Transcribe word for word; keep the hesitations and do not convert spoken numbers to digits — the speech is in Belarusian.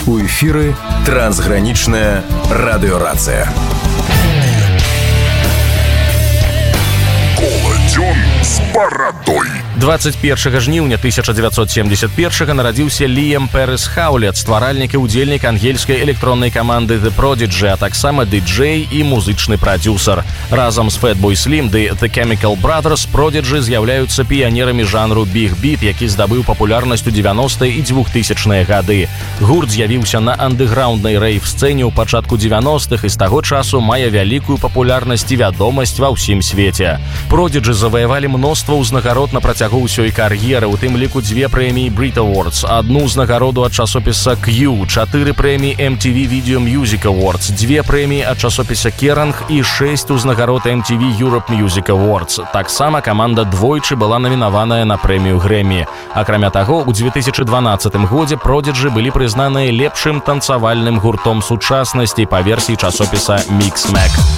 У эфіры трансгранічная радыёрацыя. Коладзён з барадой. дваццаць першага жніўня тысяча дзевяцьсот семьдесят першага нарадзіўся Ліам Пэрыс Хаўлет, стваральнік і ўдзельнік ангельскай электроннай каманды The Prodigy, а таксама ды-джэй і музычны прадзюсар. Разам з Fatboy Slim ды The Chemical Brothers Prodigy з'яўляюцца піянерамі жанру Big Beat, які здабыў папулярнасць у дзевяностыя і двухтысячныя гады. Гурт з'явіўся на андэграўнднай рэйв-сцэне ў пачатку дзевяностых і з таго часу мае вялікую папулярнасць і вядомасць ва ўсім свеце. Prodigy заваявалі мноства ўзнагарод на працягу ўсёй кар'еры, у тым ліку дзве прэміі Brit Awards, адну ўзнагароду ад часопіса Q, чатыры прэміі эм ти ви Video Music Awards, дзве прэміі ад часопіса Kerrang і шэсць узнагарод эм ти ви Europe Music Awards. Таксама каманда двойчы была намінаваная на прэмію Грэмі. Акрамя таго, у две тысячы дванаццатым годзе Prodigy былі прызнаныя лепшым танцавальным гуртом сучаснасці па версіі часопіса Mixmag.